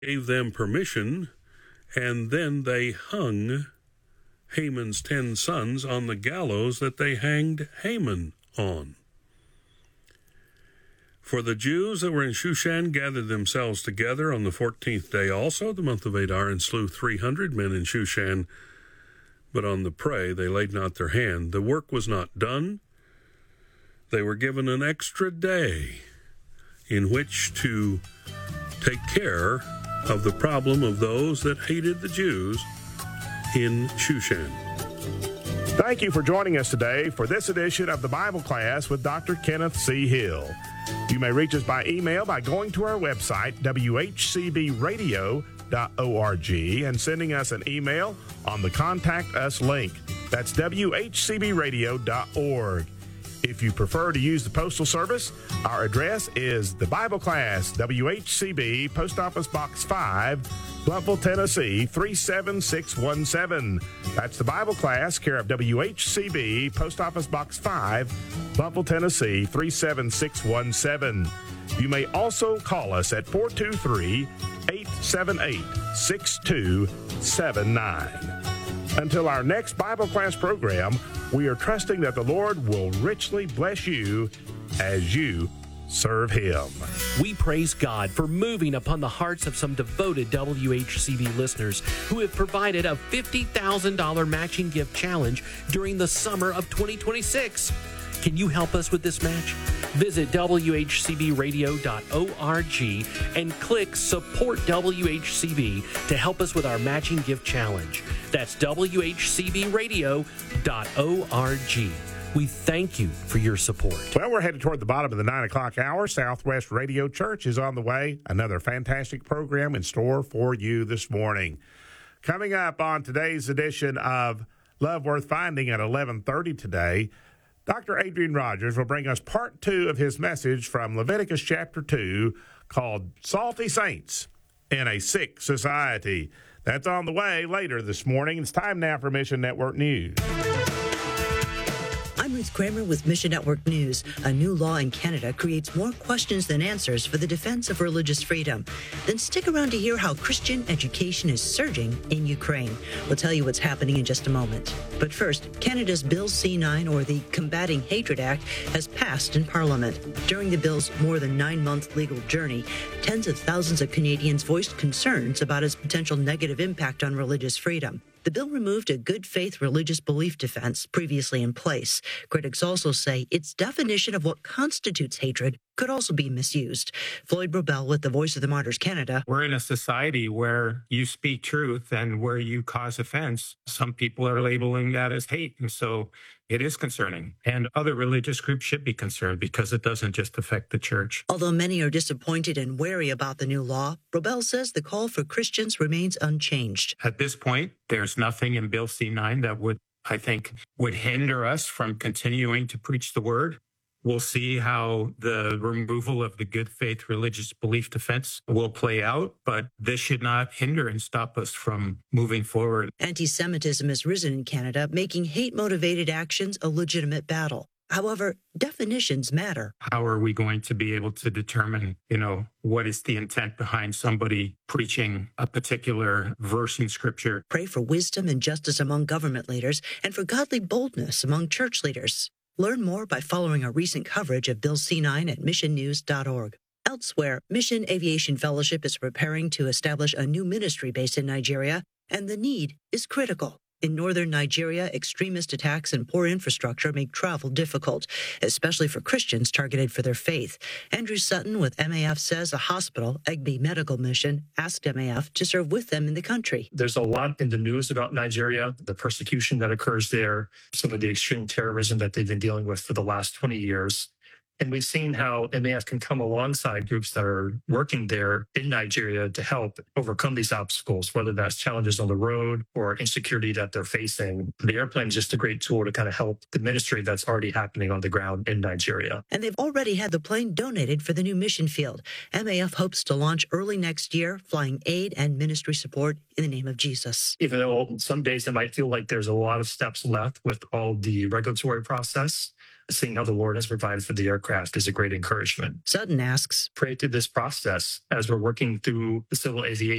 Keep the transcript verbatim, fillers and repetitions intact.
gave them permission, and then they hung Haman's ten sons on the gallows that they hanged Haman on. For the Jews that were in Shushan gathered themselves together on the fourteenth day also, the month of Adar, and slew three hundred men in Shushan, but on the prey they laid not their hand. The work was not done. They were given an extra day in which to take care of the problem of those that hated the Jews in Shushan. Thank you for joining us today for this edition of the Bible Class with Doctor Kenneth C. Hill. You may reach us by email by going to our website, w h c b radio dot org, and sending us an email on the Contact Us link. That's w h c b radio dot org. If you prefer to use the Postal Service, our address is the Bible Class, W H C B, Post Office Box five, Blountville, Tennessee, three seven six one seven. That's the Bible Class, care of W H C B, Post Office Box five, Blountville, Tennessee, three seven six one seven. You may also call us at four two three, eight seven eight, six two seven nine. Until our next Bible Class program, we are trusting that the Lord will richly bless you as you serve Him. We praise God for moving upon the hearts of some devoted W H C B listeners who have provided a fifty thousand dollars matching gift challenge during the summer of twenty twenty-six. Can you help us with this match? Visit w h c b radio dot org and click Support W H C B to help us with our matching gift challenge. That's w h c b radio dot org. We thank you for your support. Well, we're headed toward the bottom of the nine o'clock hour. Southwest Radio Church is on the way. Another fantastic program in store for you this morning. Coming up on today's edition of Love Worth Finding at eleven thirty today, Doctor Adrian Rogers will bring us part two of his message from Leviticus chapter two called Salty Saints in a Sick Society. That's on the way later this morning. It's time now for Mission Network News. I'm Ruth Kramer with Mission Network News. A new law in Canada creates more questions than answers for the defense of religious freedom. Then stick around to hear how Christian education is surging in Ukraine. We'll tell you what's happening in just a moment. But first, Canada's Bill C nine, or the Combating Hatred Act, has passed in Parliament. During the bill's more than nine-month legal journey, tens of thousands of Canadians voiced concerns about its potential negative impact on religious freedom. The bill removed a good faith religious belief defense previously in place. Critics also say its definition of what constitutes hatred could also be misused. Floyd Brobel with the Voice of the Martyrs Canada. We're in a society where you speak truth and where you cause offense. Some people are labeling that as hate, and so it is concerning. And other religious groups should be concerned because it doesn't just affect the church. Although many are disappointed and wary about the new law, Brobel says the call for Christians remains unchanged. At this point, there's nothing in Bill C nine that would, I think, would hinder us from continuing to preach the word. We'll see how the removal of the good faith religious belief defense will play out, but this should not hinder and stop us from moving forward. Anti-Semitism has risen in Canada, making hate-motivated actions a legitimate battle. However, definitions matter. How are we going to be able to determine, you know, what is the intent behind somebody preaching a particular verse in Scripture? Pray for wisdom and justice among government leaders and for godly boldness among church leaders. Learn more by following our recent coverage of Bill C nine at mission news dot org. Elsewhere, Mission Aviation Fellowship is preparing to establish a new ministry base in Nigeria, and the need is critical. In northern Nigeria, extremist attacks and poor infrastructure make travel difficult, especially for Christians targeted for their faith. Andrew Sutton with M A F says a hospital, Egbe Medical Mission, asked M A F to serve with them in the country. There's a lot in the news about Nigeria, the persecution that occurs there, some of the extreme terrorism that they've been dealing with for the last twenty years. And we've seen how M A F can come alongside groups that are working there in Nigeria to help overcome these obstacles, whether that's challenges on the road or insecurity that they're facing. The airplane is just a great tool to kind of help the ministry that's already happening on the ground in Nigeria. And they've already had the plane donated for the new mission field. M A F hopes to launch early next year, flying aid and ministry support in the name of Jesus. Even though some days it might feel like there's a lot of steps left with all the regulatory process, seeing how the Lord has provided for the aircraft is a great encouragement. Sutton asks, Pray through this process as we're working through the civil aviation